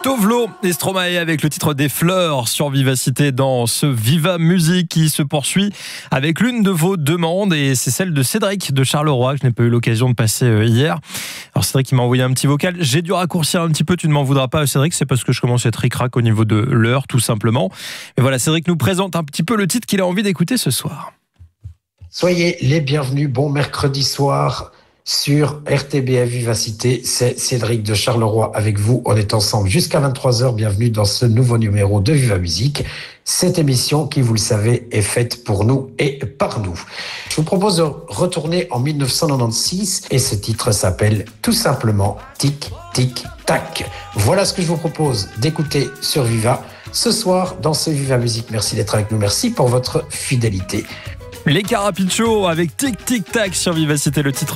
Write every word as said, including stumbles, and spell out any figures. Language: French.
Tovlo et Stromae avec le titre des fleurs sur Vivacité dans ce Viva Musique qui se poursuit avec l'une de vos demandes et c'est celle de Cédric de Charleroi que je n'ai pas eu l'occasion de passer hier. Alors Cédric il m'a envoyé un petit vocal, j'ai dû raccourcir un petit peu, tu ne m'en voudras pas Cédric, c'est parce que je commence à être ric-rac au niveau de l'heure tout simplement. Mais voilà, Cédric nous présente un petit peu le titre qu'il a envie d'écouter ce soir. Soyez les bienvenus, bon mercredi soir sur R T B F Vivacité, c'est Cédric de Charleroi avec vous. On est ensemble jusqu'à vingt-trois heures. Bienvenue dans ce nouveau numéro de Viva Musique. Cette émission qui, vous le savez, est faite pour nous et par nous. Je vous propose de retourner en dix-neuf cent quatre-vingt-seize et ce titre s'appelle tout simplement Tic Tic Tac. Voilà ce que je vous propose d'écouter sur Viva ce soir dans ce Viva Musique. Merci d'être avec nous. Merci pour votre fidélité. Les Carapicho avec Tic Tic Tac sur Vivacité, le titre